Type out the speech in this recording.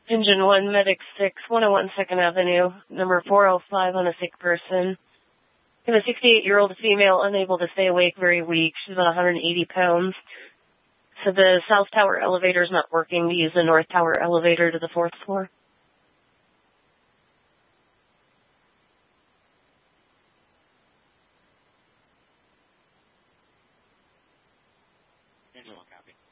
Engine 1, Medic 6, 101 2nd Avenue, number 405 on a sick person. We have a 68-year-old female unable to stay awake, very weak. She's about 180 pounds. So the South Tower elevator is not working. We use the North Tower elevator to the 4th floor. Angela, copy.